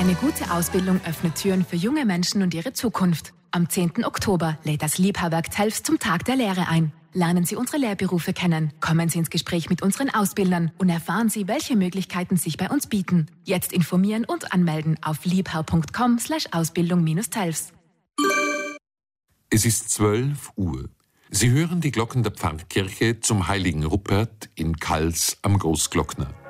Eine gute Ausbildung öffnet Türen für junge Menschen und ihre Zukunft. Am 10. Oktober lädt das Liebherrwerk Zellfs zum Tag der Lehre ein. Lernen Sie unsere Lehrberufe kennen, kommen Sie ins Gespräch mit unseren Ausbildern und erfahren Sie, welche Möglichkeiten sich bei uns bieten. Jetzt informieren und anmelden auf liebherr.com/Ausbildung-Zellfs. Es ist 12 Uhr. Sie hören die Glocken der Pfarrkirche zum Heiligen Rupert in Kals am Großglockner.